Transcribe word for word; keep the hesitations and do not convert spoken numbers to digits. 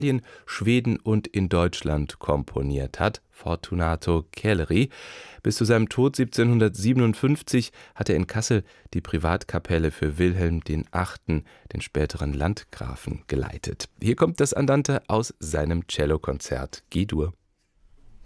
Italien, Schweden und in Deutschland komponiert hat, Fortunato Celeri. Bis zu seinem Tod siebzehnhundertsiebenundfünfzig hat er in Kassel die Privatkapelle für Wilhelm der Achte., den späteren Landgrafen, geleitet. Hier kommt das Andante aus seinem Cellokonzert G-Dur.